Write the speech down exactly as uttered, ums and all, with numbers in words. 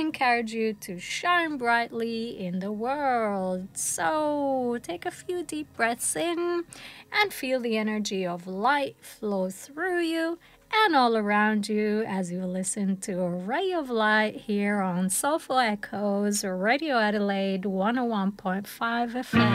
encourage you to shine brightly in the world. So take a few deep breaths in and feel the energy of light flow through you and all around you as you listen to a ray of light here on Soulful Echoes Radio Adelaide one oh one point five F M.